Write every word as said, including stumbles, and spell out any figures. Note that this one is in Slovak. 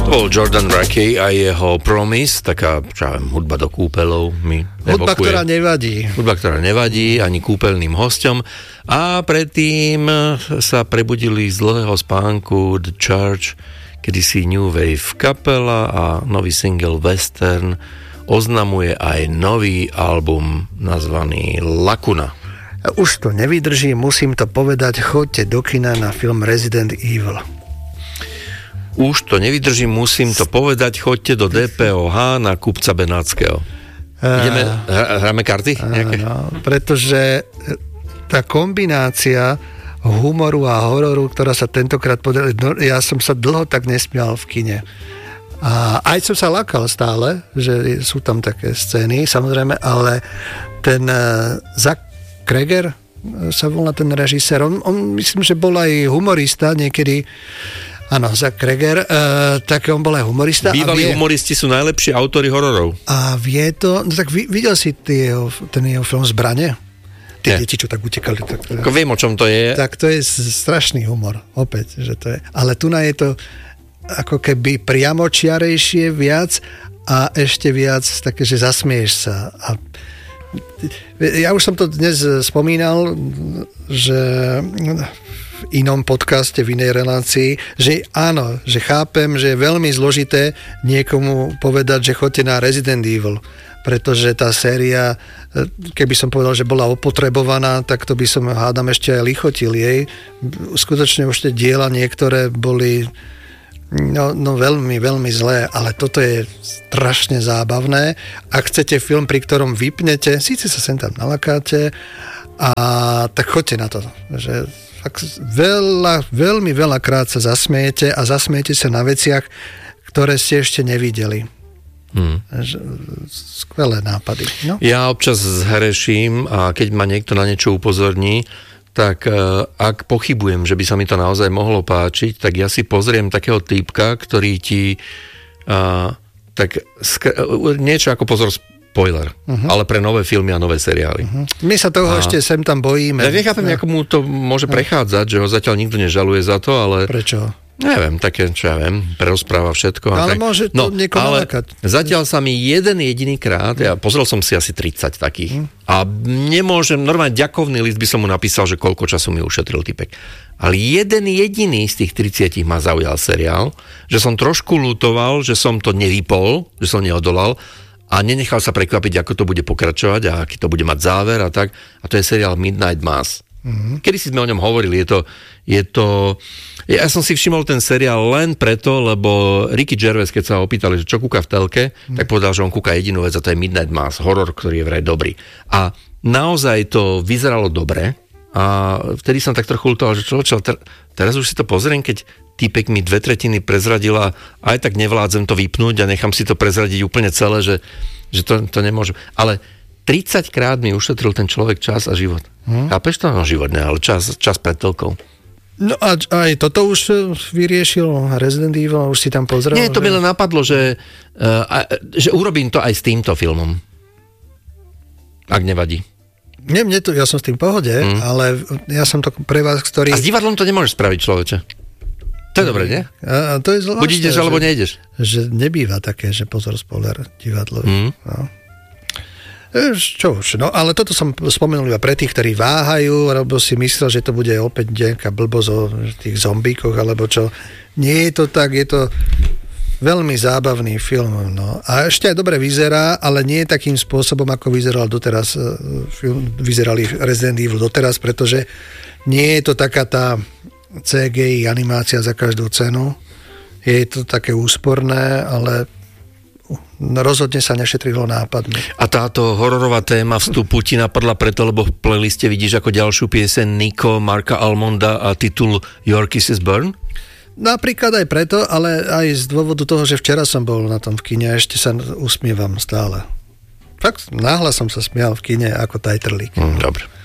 bol Jordan Rakey a jeho Promise, taká čo viem, hudba do kúpeľov mi evokuje. Hudba, ktorá nevadí. Hudba, ktorá nevadí ani kúpeľným hosťom. A predtým sa prebudili z dlhého spánku The Church, kedysi New Wave kapela, a nový single Western oznamuje aj nový album nazvaný Lacuna. Už to nevydrží, musím to povedať, choďte do kina na film Resident Evil. Už to nevydržím, musím to povedať, choďte do dé pé ó há na kupca Benátskeho. Ideme, hráme karty? Áno, pretože tá kombinácia humoru a hororu, ktorá sa tentokrát podarila, no, ja som sa dlho tak nesmial v kine. A aj som sa lakal stále, že sú tam také scény, samozrejme, ale ten uh, Zach Kreger sa volá ten režisér, on, on myslím, že bol aj humorista niekedy. Áno, Zach Kreger, uh, tak on bol aj humorista. Bývalí vie, humoristi sú najlepší autori hororov. A vie to, no tak videl si jeho, ten jeho film Zbrane? Tie deti, čo tak utekali. Tak, Ako viem, o čom to je. Tak to je strašný humor, opäť, že to je. Ale tu na je to ako keby priamočiarejšie viac a ešte viac také, že zasmieš sa. A ja už som to dnes spomínal, že v inom podcaste, v inej relácii, že áno, že chápem, že je veľmi zložité niekomu povedať, že choďte na Resident Evil, pretože tá séria, keby som povedal, že bola opotrebovaná, tak to by som, hádam, ešte aj lichotil jej. Skutočne už tie diela niektoré boli no, no veľmi, veľmi zlé, ale toto je strašne zábavné. Ak chcete film, pri ktorom vypnete, síce sa sem tam nalakáte, a tak choďte na to, že fakt veľa, veľmi veľa krát sa zasmiete a zasmiete sa na veciach, ktoré ste ešte nevideli. Hmm. Skvelé nápady. No? Ja občas zhreším a keď ma niekto na niečo upozorní, tak uh, ak pochybujem, že by sa mi to naozaj mohlo páčiť, tak ja si pozriem takého týpka, ktorý ti uh, tak skr- niečo ako pozor spoiler, uh-huh. ale pre nové filmy a nové seriály. Uh-huh. My sa toho a... ešte sem tam bojíme. Ja nechápem, ako mu to môže prechádzať, že ho zatiaľ nikto nežaluje za to, ale... Prečo? Neviem, také, čo ja viem, prerozpráva všetko. Ale tak. môže to no, niekoho ale nalakať. Zatiaľ sa mi jeden jediný krát, ja pozrel som si asi tridsať takých, hmm. a nemôžem, normálne ďakovný list by som mu napísal, že koľko času mi ušetril typek. Ale jeden jediný z tých tridsiatich ma zaujal seriál, že som trošku ľutoval, že som to nevypol, že som neodolal a nenechal sa prekvapiť, ako to bude pokračovať a aký to bude mať záver a tak. A to je seriál Midnight Mass. Mm-hmm. Kedy si sme o ňom hovorili, je to, je to... Ja som si všimol ten seriál len preto, lebo Ricky Gervais, keď sa ho opýtali, že čo kúka v telke, mm. tak povedal, že on kúka jedinú vec a to je Midnight Mass, horor, ktorý je vraj dobrý. A naozaj to vyzeralo dobre a vtedy som tak trochu ľutoval, že človeče, teraz už si to pozriem, keď týpek mi dve tretiny prezradila, aj tak nevládzem to vypnúť a nechám si to prezradiť úplne celé, že, že to, to nemôžem. Ale tridsať krát mi ušetril ten človek čas a život. Hmm. Chápeš to? No život ne, ale čas, čas pred telkou. No a aj toto už vyriešil Resident Evil, už si tam pozrel? Nie, to že... mi len napadlo, že, uh, že urobím to aj s týmto filmom. Ak nevadí. Nie, mne to, ja som s tým v pohode, hmm. ale ja som to pre vás, ktorý... A s divadlom to nemôžeš spraviť, človeče. To je dobré, nie? A, a to je zvláštne. Buď ideš, alebo že, nejdeš. Že nebýva také, že pozor, spoiler divadlo. Hmm. No. Čo už, no ale toto som spomenul iba pre tých, ktorí váhajú, alebo si myslel, že to bude opäť nejaká blbosť o tých zombíkoch, alebo čo. Nie je to tak, je to veľmi zábavný film. No. A ešte aj dobre vyzerá, ale nie je takým spôsobom, ako vyzeral doteraz, film, vyzerali Resident Evil doteraz, pretože nie je to taká tá cé gé í animácia za každú cenu. Je to také úsporné, ale rozhodne sa nešetrilo nápadmi. A táto hororová téma vstupu ti napadla preto, lebo v playliste vidíš ako ďalšiu pieseň Nico, Marka Almonda a titul Your Kisses Burn? Napríklad aj preto, ale aj z dôvodu toho, že včera som bol na tom v kine a ešte sa usmievam stále. Fakt, náhlas som sa smial v kine ako tajtrlík. Mm, dobre.